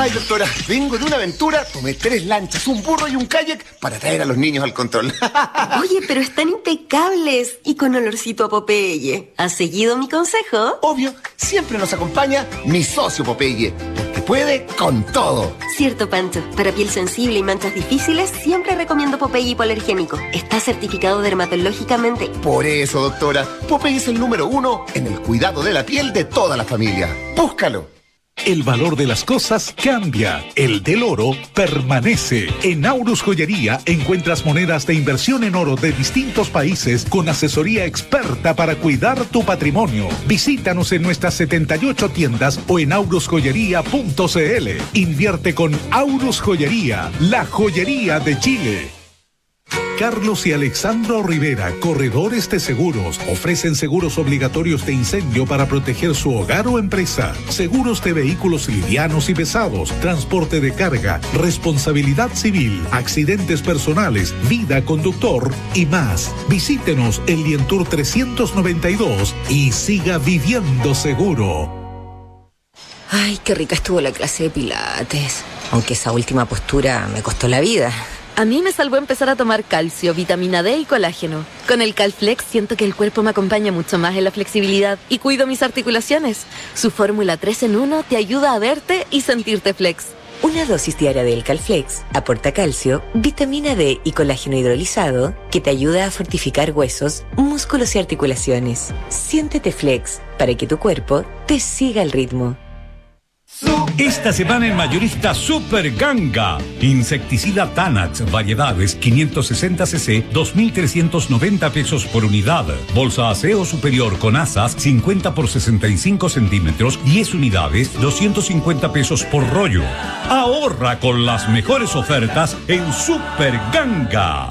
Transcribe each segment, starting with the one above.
Ay, doctora, vengo de una aventura, tomé 3 lanchas, un burro y un kayak para traer a los niños al control. Oye, pero están impecables y con olorcito a Popeye. ¿Has seguido mi consejo? Obvio, siempre nos acompaña mi socio Popeye, porque puede con todo. Cierto, Pancho. Para piel sensible y manchas difíciles, siempre recomiendo Popeye hipoalergénico. Está certificado dermatológicamente. Por eso, doctora, Popeye es el número 1 en el cuidado de la piel de toda la familia. ¡Búscalo! El valor de las cosas cambia, el del oro permanece. En Aurus Joyería encuentras monedas de inversión en oro de distintos países con asesoría experta para cuidar tu patrimonio. Visítanos en nuestras 78 tiendas o en aurusjoyería.cl. Invierte con Aurus Joyería, la joyería de Chile. Carlos y Alexandro Rivera, corredores de seguros, ofrecen seguros obligatorios de incendio para proteger su hogar o empresa, seguros de vehículos livianos y pesados, transporte de carga, responsabilidad civil, accidentes personales, vida conductor y más. Visítenos en Lientour 392 y siga viviendo seguro. Ay, qué rica estuvo la clase de pilates, aunque esa última postura me costó la vida. A mí me salvó empezar a tomar calcio, vitamina D y colágeno. Con el Calflex siento que el cuerpo me acompaña mucho más en la flexibilidad y cuido mis articulaciones. Su fórmula 3 en 1 te ayuda a verte y sentirte flex. Una dosis diaria del Calflex aporta calcio, vitamina D y colágeno hidrolizado que te ayuda a fortificar huesos, músculos y articulaciones. Siéntete flex para que tu cuerpo te siga el ritmo. Esta semana en Mayorista Super Ganga. Insecticida Tanax, variedades 560 cc, 2.390 pesos por unidad. Bolsa aseo superior con asas 50 por 65 centímetros, 10 unidades, 250 pesos por rollo. Ahorra con las mejores ofertas en Super Ganga.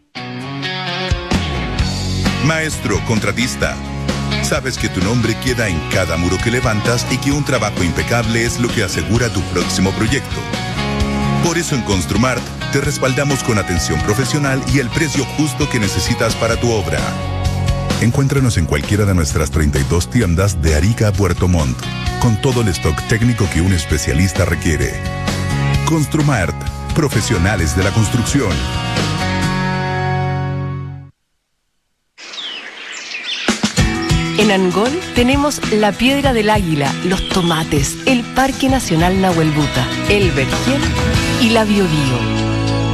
Maestro contratista. Sabes que tu nombre queda en cada muro que levantas y que un trabajo impecable es lo que asegura tu próximo proyecto. Por eso en Construmart te respaldamos con atención profesional y el precio justo que necesitas para tu obra. Encuéntranos en cualquiera de nuestras 32 tiendas de Arica a Puerto Montt, con todo el stock técnico que un especialista requiere. Construmart, profesionales de la construcción. En Angol tenemos la Piedra del Águila, los tomates, el Parque Nacional Nahuelbuta, el Vergel y la Biobío.